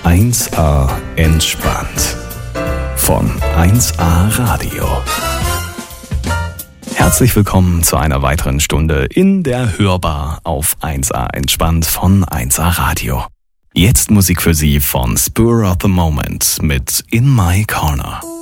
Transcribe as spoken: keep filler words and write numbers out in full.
eins a entspannt von eins a Radio. Herzlich willkommen zu einer weiteren Stunde in der Hörbar auf eins a entspannt von eins a Radio. Jetzt Musik für Sie von Spur of the Moment mit In My Corner.